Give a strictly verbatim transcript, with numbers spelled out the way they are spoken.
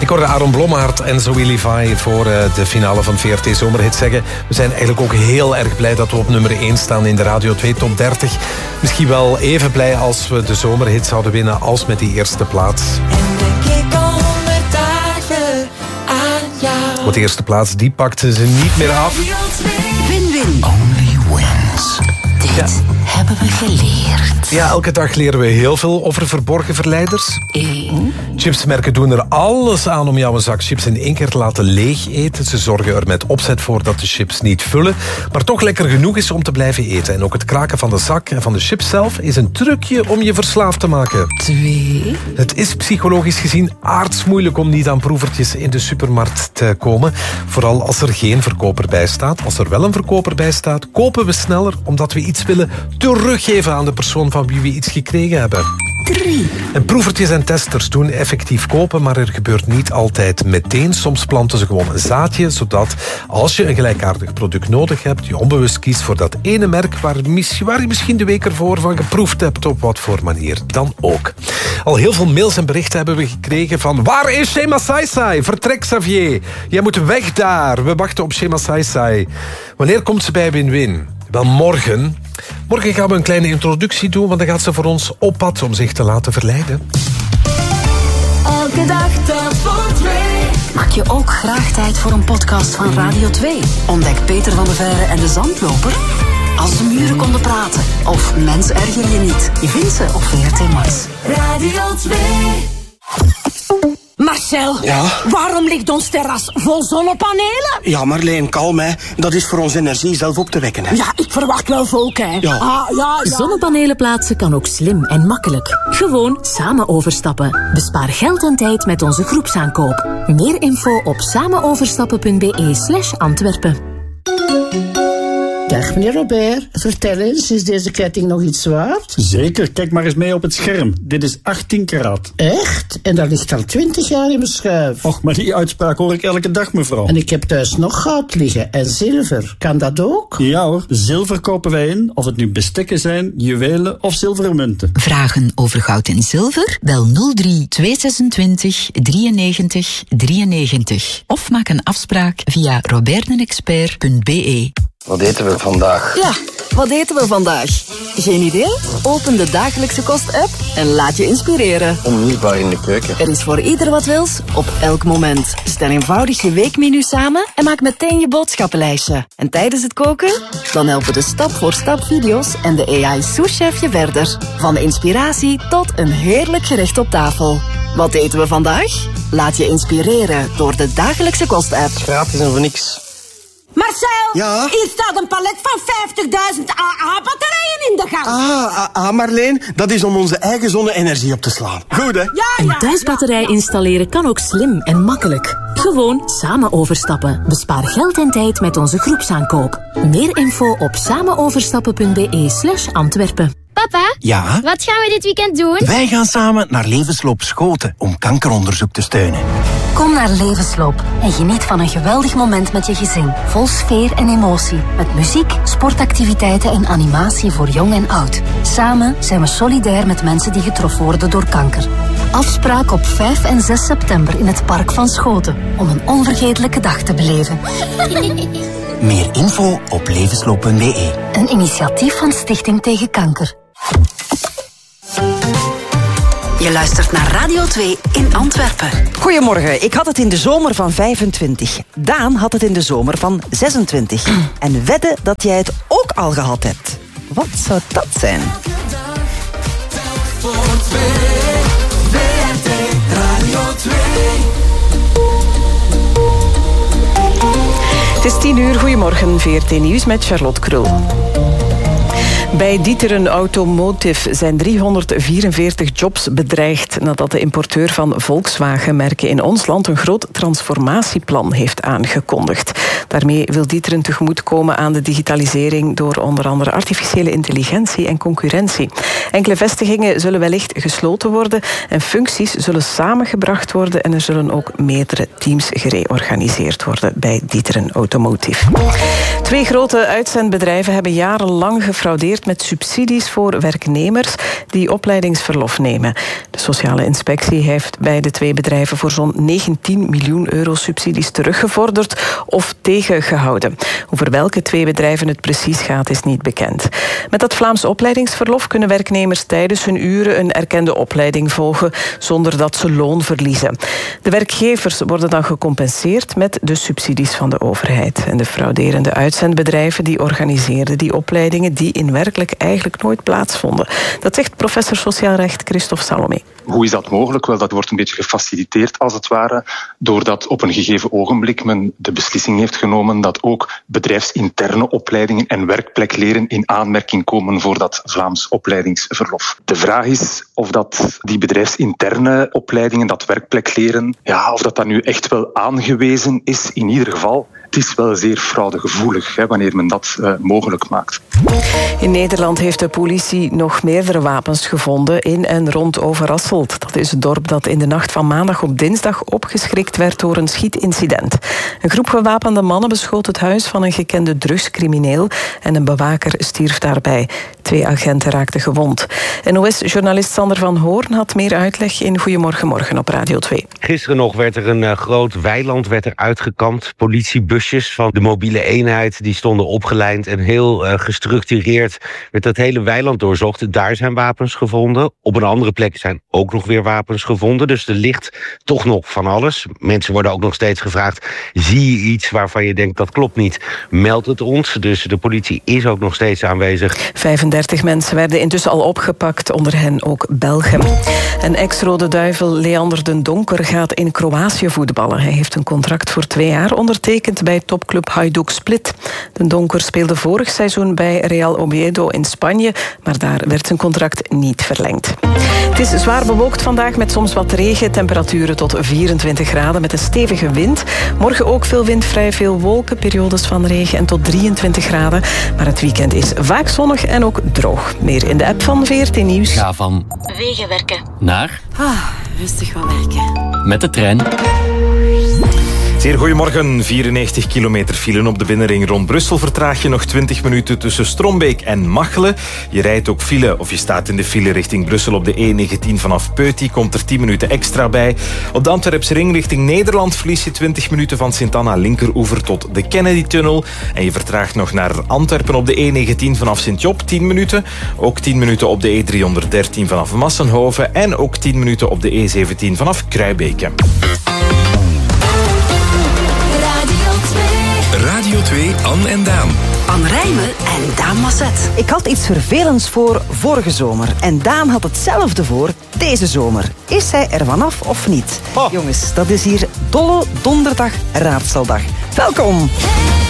Ik hoorde Aaron Blommaert en Zoe Levi voor de finale van V R T Zomerhit zeggen. We zijn eigenlijk ook heel erg blij dat we op nummer één staan in de Radio twee Top dertig. Misschien wel even blij als we de Zomerhit zouden winnen als met die eerste plaats. En denk ik al honderd dagen aan jou. Want de eerste plaats, die pakten ze niet meer af. Win-win. Only wins. Dit ja. hebben we geleerd. Ja, elke dag leren we heel veel over verborgen verleiders. Eén. Chipsmerken doen er alles aan om jouw zak chips in één keer te laten leeg eten. Ze zorgen er met opzet voor dat de chips niet vullen, maar toch lekker genoeg is om te blijven eten. En ook het kraken van de zak en van de chips zelf is een trucje om je verslaafd te maken. Twee. Het is psychologisch gezien aardsmoeilijk om niet aan proevertjes in de supermarkt te komen. Vooral als er geen verkoper bij staat. Als er wel een verkoper bij staat, kopen we sneller omdat we iets willen teruggeven aan de persoon van wie we iets gekregen hebben. Drie. En proevertjes en testers doen effectief kopen, maar er gebeurt niet altijd meteen. Soms planten ze gewoon een zaadje, zodat als je een gelijkaardig product nodig hebt, je onbewust kiest voor dat ene merk waar, waar je misschien de week ervoor van geproefd hebt, op wat voor manier dan ook. Al heel veel mails en berichten hebben we gekregen van: waar is Shema Sai Sai? Vertrek, Xavier. Jij moet weg daar. We wachten op Shema Sai Sai. Wanneer komt ze bij Win-Win? Wel, morgen. Morgen gaan we een kleine introductie doen, want dan gaat ze voor ons op pad om zich te laten verleiden. Elke dag telt voor twee. Maak je ook graag tijd voor een podcast van Radio twee? Ontdek Peter van de Veire en de Zandloper? Als de muren konden praten. Of Mens erger je niet. Je vindt ze op V R T Max. Radio twee. Marcel, ja? Waarom ligt ons terras vol zonnepanelen? Ja, Marleen, kalm, hè. Dat is voor onze energie zelf op te wekken, hè. Ja, ik verwacht wel volk, hè. Ja. Ah, ja, ja. Zonnepanelen plaatsen kan ook slim en makkelijk. Gewoon samen overstappen. Bespaar geld en tijd met onze groepsaankoop. Meer info op samenoverstappen.be slash Antwerpen. Dag meneer Robert, vertel eens, is deze ketting nog iets waard? Zeker, kijk maar eens mee op het scherm. Dit is achttien karaat. Echt? En dat ligt al twintig jaar in mijn schuif. Och, maar die uitspraak hoor ik elke dag, mevrouw. En ik heb thuis nog goud liggen en zilver. Kan dat ook? Ja hoor, zilver kopen wij in, of het nu bestekken zijn, juwelen of zilveren munten. Vragen over goud en zilver? Bel nul drie tweehonderdzesentwintig drieënnegentig drieënnegentig. Of maak een afspraak via robertenexpert punt b e. Wat eten we vandaag? Ja, wat eten we vandaag? Geen idee? Open de Dagelijkse Kost-app en laat je inspireren. Onmisbaar in de keuken. Er is voor ieder wat wils, op elk moment. Stel eenvoudig je weekmenu samen en maak meteen je boodschappenlijstje. En tijdens het koken? Dan helpen de stap-voor-stap video's en de A I-souschef je verder. Van inspiratie tot een heerlijk gerecht op tafel. Wat eten we vandaag? Laat je inspireren door de Dagelijkse Kost-app. Gratis en voor niks. Marcel, ja? Hier staat een palet van vijftigduizend A A-batterijen in de gang. Ah, ah, ah, Marleen, dat is om onze eigen zonne-energie op te slaan. Goed, hè? Ja, ja. Een thuisbatterij installeren kan ook slim en makkelijk. Gewoon samen overstappen. Bespaar geld en tijd met onze groepsaankoop. Meer info op samenoverstappen.be slash Antwerpen. Papa? Ja? Wat gaan we dit weekend doen? Wij gaan samen naar Levensloop Schoten om kankeronderzoek te steunen. Kom naar Levensloop en geniet van een geweldig moment met je gezin. Vol sfeer en emotie. Met muziek, sportactiviteiten en animatie voor jong en oud. Samen zijn we solidair met mensen die getroffen worden door kanker. Afspraak op vijf en zes september in het Park van Schoten. Om een onvergetelijke dag te beleven. Meer info op levensloop punt b e. Een initiatief van Stichting Tegen Kanker. Je luistert naar Radio twee in Antwerpen. Goedemorgen, ik had het in de zomer van vijfentwintig. Daan had het in de zomer van zesentwintig. En wedden dat jij het ook al gehad hebt. Wat zou dat zijn? Het is tien uur, goedemorgen, V R T Nieuws met Charlotte Krul. Bij D'Ieteren Automotive zijn driehonderdvierenveertig jobs bedreigd nadat de importeur van Volkswagen-merken in ons land een groot transformatieplan heeft aangekondigd. Daarmee wil D'Ieteren tegemoetkomen aan de digitalisering door onder andere artificiële intelligentie en concurrentie. Enkele vestigingen zullen wellicht gesloten worden en functies zullen samengebracht worden en er zullen ook meerdere teams gereorganiseerd worden bij D'Ieteren Automotive. Twee grote uitzendbedrijven hebben jarenlang gefraudeerd geïnvesteerd met subsidies voor werknemers die opleidingsverlof nemen. De sociale inspectie heeft bij de twee bedrijven voor zo'n negentien miljoen euro subsidies teruggevorderd of tegengehouden. Over welke twee bedrijven het precies gaat is niet bekend. Met dat Vlaams opleidingsverlof kunnen werknemers tijdens hun uren een erkende opleiding volgen zonder dat ze loon verliezen. De werkgevers worden dan gecompenseerd met de subsidies van de overheid. En de frauderende uitzendbedrijven die organiseerden die opleidingen die in werkelijk eigenlijk nooit plaatsvonden. Dat zegt professor sociaal recht Christophe Salomé. Hoe is dat mogelijk? Wel, dat wordt een beetje gefaciliteerd als het ware, doordat op een gegeven ogenblik men de beslissing heeft genomen dat ook bedrijfsinterne opleidingen en werkplekleren in aanmerking komen voor dat Vlaams opleidingsverlof. De vraag is of dat die bedrijfsinterne opleidingen, dat werkplekleren, ja, of dat dat nu echt wel aangewezen is. In ieder geval, het is wel zeer fraudegevoelig hè, wanneer men dat uh, mogelijk maakt. In Nederland heeft de politie nog meerdere wapens gevonden in en rond Overasselt. Dat is het dorp dat in de nacht van maandag op dinsdag opgeschrikt werd door een schietincident. Een groep gewapende mannen beschoot het huis van een gekende drugscrimineel en een bewaker stierf daarbij. Twee agenten raakten gewond. N O S-journalist Sander van Hoorn had meer uitleg in Goedemorgen Morgen op Radio twee. Gisteren nog werd er een uh, groot weiland werd er uitgekampt. Politiebusjes van de mobiele eenheid die stonden opgelijnd en heel uh, gestructureerd werd dat hele weiland doorzocht. Daar zijn wapens gevonden. Op een andere plek zijn ook nog weer wapens gevonden. Dus er ligt toch nog van alles. Mensen worden ook nog steeds gevraagd, zie je iets waarvan je denkt dat klopt niet? Meld het ons. Dus de politie is ook nog steeds aanwezig. vijfendertig mensen werden intussen al opgepakt, onder hen ook Belgen. Een ex-Rode Duivel, Leander den Donker, gaat in Kroatië voetballen. Hij heeft een contract voor twee jaar ondertekend bij topclub Hajduk Split. Den Donker speelde vorig seizoen bij Real Oviedo in Spanje, maar daar werd zijn contract niet verlengd. Het is zwaar bewolkt vandaag met soms wat regen, temperaturen tot vierentwintig graden met een stevige wind. Morgen ook veel wind, vrij veel wolken, periodes van regen en tot drieëntwintig graden. Maar het weekend is vaak zonnig en ook droog. Meer in de app van V R T Nieuws. Ga van Wegenwerken naar ah, rustig wat werken. Met de trein. Zeer goedemorgen. vierennegentig kilometer file op de binnenring rond Brussel. Vertraag je nog twintig minuten tussen Strombeek en Machelen. Je rijdt ook file, of je staat in de file richting Brussel op de E negentien vanaf Peuty. Komt er tien minuten extra bij. Op de Antwerpse ring richting Nederland verlies je twintig minuten van Sint-Anna linkeroever tot de Kennedy-tunnel. En je vertraagt nog naar Antwerpen op de E negentien vanaf Sint-Job, tien minuten. Ook tien minuten op de E driehonderddertien vanaf Massenhoven. En ook tien minuten op de E zeventien vanaf Kruibeke. Radio twee, Anne en Daan. Anne Rijmen en Daan Masset. Ik had iets vervelends voor vorige zomer. En Daan had hetzelfde voor deze zomer. Is hij er vanaf of niet? Oh. Jongens, dat is hier Dolle Donderdag Raadseldag. Welkom!